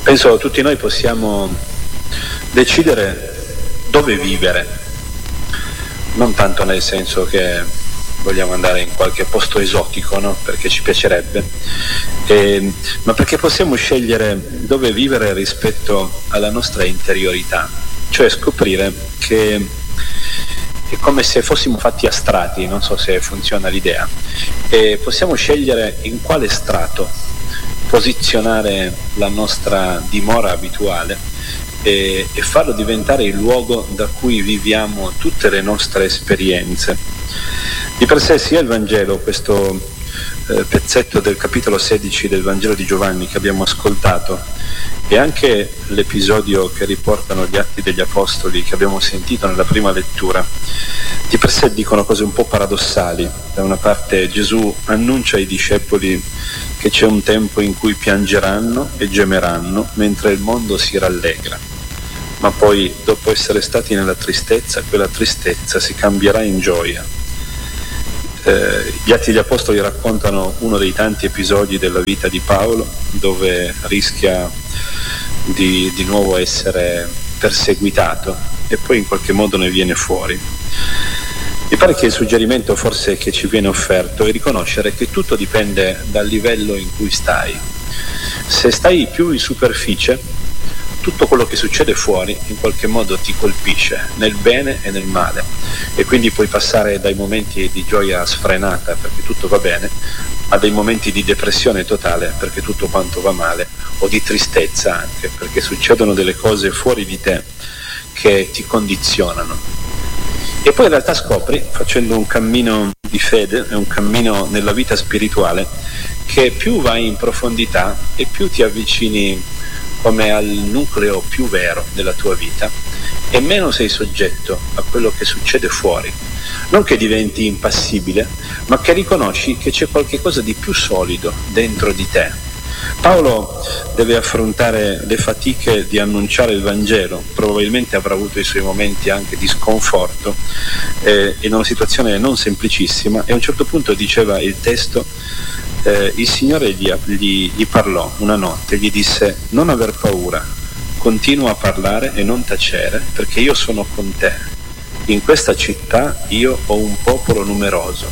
Penso tutti noi possiamo decidere dove vivere, non tanto nel senso che vogliamo andare in qualche posto esotico, no? Perché ci piacerebbe, ma perché possiamo scegliere dove vivere rispetto alla nostra interiorità, cioè scoprire che è come se fossimo fatti a strati, non so se funziona l'idea, e possiamo scegliere in quale strato posizionare la nostra dimora abituale e farlo diventare il luogo da cui viviamo tutte le nostre esperienze. Di per sé sia il Vangelo, questo pezzetto del capitolo 16 del Vangelo di Giovanni che abbiamo ascoltato, e anche l'episodio che riportano gli Atti degli Apostoli che abbiamo sentito nella prima lettura, di per sé dicono cose un po' paradossali. Da una parte Gesù annuncia ai discepoli che c'è un tempo in cui piangeranno e gemeranno mentre il mondo si rallegra, ma poi dopo essere stati nella tristezza, quella tristezza si cambierà in gioia. Gli Atti degli Apostoli raccontano uno dei tanti episodi della vita di Paolo dove rischia di nuovo essere perseguitato e poi in qualche modo ne viene fuori. Mi pare che il suggerimento forse che ci viene offerto è riconoscere che tutto dipende dal livello in cui stai. Se stai più in superficie, tutto quello che succede fuori in qualche modo ti colpisce, nel bene e nel male, e quindi puoi passare dai momenti di gioia sfrenata perché tutto va bene, a dei momenti di depressione totale perché tutto quanto va male, o di tristezza anche perché succedono delle cose fuori di te che ti condizionano. E poi in realtà scopri, facendo un cammino di fede e un cammino nella vita spirituale, che più vai in profondità e più ti avvicini come al nucleo più vero della tua vita e meno sei soggetto a quello che succede fuori. Non che diventi impassibile, ma che riconosci che c'è qualche cosa di più solido dentro di te. Paolo deve affrontare le fatiche di annunciare il Vangelo, probabilmente avrà avuto i suoi momenti anche di sconforto, in una situazione non semplicissima, e a un certo punto diceva il testo, il Signore gli parlò una notte, gli disse: non aver paura, continua a parlare e non tacere, perché io sono con te. In questa città io ho un popolo numeroso.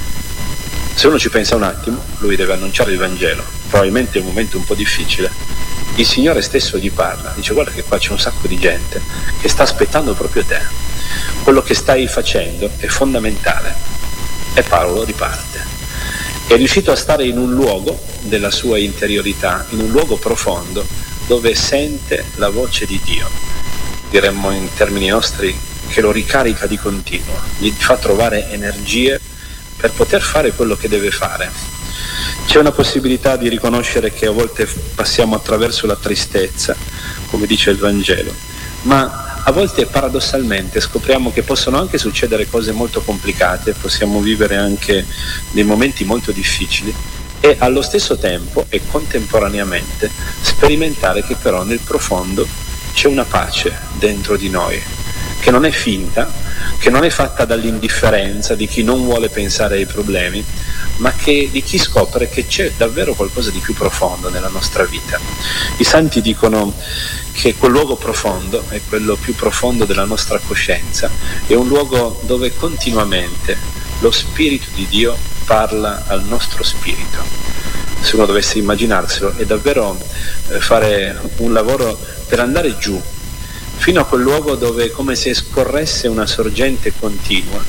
Se uno ci pensa un attimo, lui deve annunciare il Vangelo, probabilmente è un momento un po' difficile. Il Signore stesso gli parla, dice: guarda che qua c'è un sacco di gente che sta aspettando proprio te, quello che stai facendo è fondamentale. E Paolo riparte. È riuscito a stare in un luogo della sua interiorità, in un luogo profondo, dove sente la voce di Dio, diremmo in termini nostri, che lo ricarica di continuo, gli fa trovare energie per poter fare quello che deve fare. C'è una possibilità di riconoscere che a volte passiamo attraverso la tristezza, come dice il Vangelo, ma a volte paradossalmente scopriamo che possono anche succedere cose molto complicate, possiamo vivere anche dei momenti molto difficili e allo stesso tempo e contemporaneamente sperimentare che però nel profondo c'è una pace dentro di noi, che non è finta, che non è fatta dall'indifferenza di chi non vuole pensare ai problemi, ma che di chi scopre che c'è davvero qualcosa di più profondo nella nostra vita. I santi dicono che quel luogo profondo è quello più profondo della nostra coscienza, è un luogo dove continuamente lo Spirito di Dio parla al nostro spirito. Se uno dovesse immaginarselo, è davvero fare un lavoro per andare giù fino a quel luogo dove è come se scorresse una sorgente continua,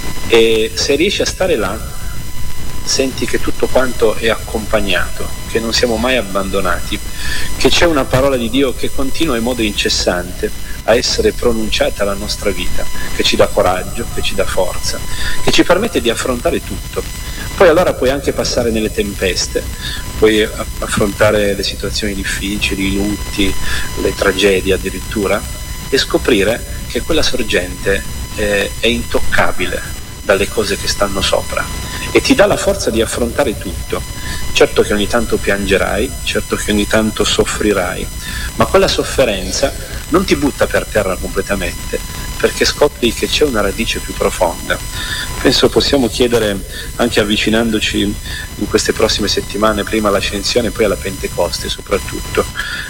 e se riesci a stare là senti che tutto quanto è accompagnato, che non siamo mai abbandonati, che c'è una parola di Dio che continua in modo incessante a essere pronunciata alla nostra vita, che ci dà coraggio, che ci dà forza, che ci permette di affrontare tutto. Poi allora puoi anche passare nelle tempeste, puoi affrontare le situazioni difficili, i lutti, le tragedie addirittura, e scoprire che quella sorgente è intoccabile dalle cose che stanno sopra e ti dà la forza di affrontare tutto. Certo che ogni tanto piangerai, certo che ogni tanto soffrirai, ma quella sofferenza non ti butta per terra completamente, perché scopri che c'è una radice più profonda. Penso possiamo chiedere, anche avvicinandoci in queste prossime settimane, prima all'Ascensione e poi alla Pentecoste soprattutto,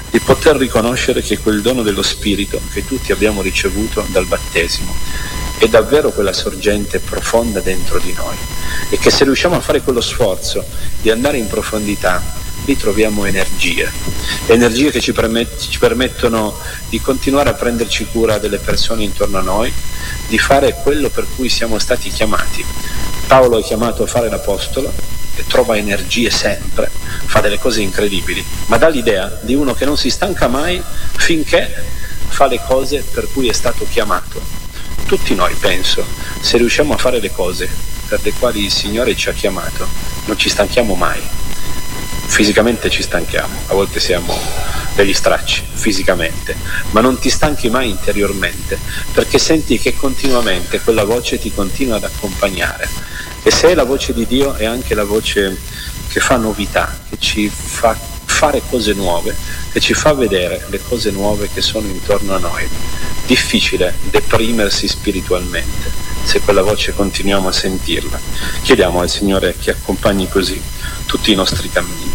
di poter riconoscere che quel dono dello Spirito che tutti abbiamo ricevuto dal battesimo è davvero quella sorgente profonda dentro di noi, e che se riusciamo a fare quello sforzo di andare in profondità, lì troviamo energie che ci permettono di continuare a prenderci cura delle persone intorno a noi, di fare quello per cui siamo stati chiamati. Paolo è chiamato a fare l'apostolo e trova energie sempre, fa delle cose incredibili, ma dà l'idea di uno che non si stanca mai finché fa le cose per cui è stato chiamato. Tutti noi, penso, se riusciamo a fare le cose per le quali il Signore ci ha chiamato, non ci stanchiamo mai. Fisicamente ci stanchiamo, a volte siamo degli stracci fisicamente, ma non ti stanchi mai interiormente, perché senti che continuamente quella voce ti continua ad accompagnare, e se è la voce di Dio è anche la voce che fa novità, che ci fa fare cose nuove, che ci fa vedere le cose nuove che sono intorno a noi. Difficile deprimersi spiritualmente se quella voce continuiamo a sentirla. Chiediamo al Signore che accompagni così tutti i nostri cammini.